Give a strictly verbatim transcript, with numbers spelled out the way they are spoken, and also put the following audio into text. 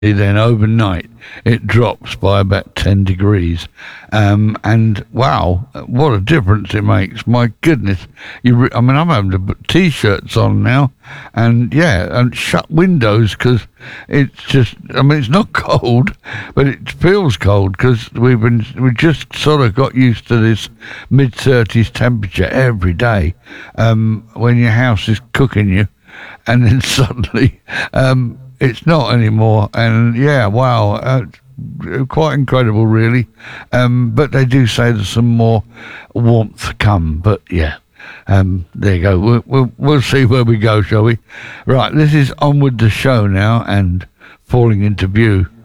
then overnight it drops by about ten degrees, um, and wow, what a difference it makes. My goodness, you re- I mean, I'm having to put t-shirts on now, and yeah, and shut windows because it's just, I mean, it's not cold, but it feels cold because we've been we just sort of got used to this mid thirties temperature every day, um, when your house is cooking you, and then suddenly um, it's not anymore. And yeah, wow, uh, quite incredible, really. Um, but they do say there's some more warmth to come. But yeah, um, there you go. We'll, we'll, we'll see where we go, shall we? Right, this is Onward the Show now and Falling Into View.